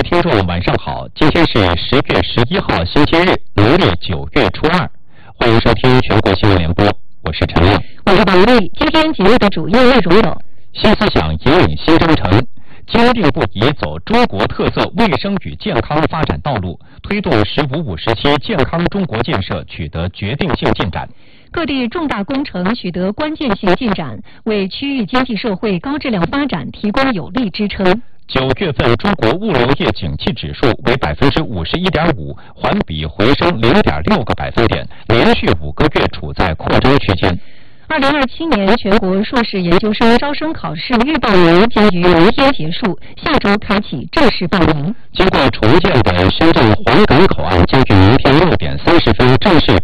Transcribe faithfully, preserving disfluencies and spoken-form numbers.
听众晚上好，今天是十月十一号星期日，农历九月初二，欢迎收听全国新闻联播，我是陈亮， 我是王丽。今天节目的主要内容有： 新思想引领新征程，坚定不移走中国特色卫生与健康发展道路，推动“十五五”时期健康中国建设取得决定性进展。 各地重大工程取得关键性进展，为区域经济社会高质量发展提供有力支撑。 九月份中国物流业景气指数为百分之五十一点五，环比回升零点六个百分点，连续五个月处在扩张区间。 二零二七年全国硕士研究生招生考试预报名将于明天结束，下周开启正式报名。 经过重建的深圳黄岗口岸将于明天六点三十分正式